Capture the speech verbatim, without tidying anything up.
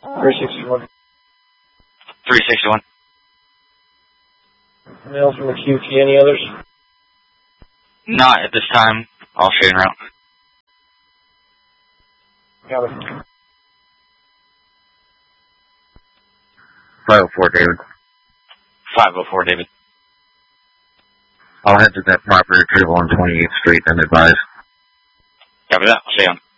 three sixty-one. three sixty-one. Mail from the Q T. Any others? Not at this time. All straight route. Got it. five oh four, David. five oh four, David. I'll head to that property retrieval on twenty-eighth Street and advise. Copy that. I'll stay on.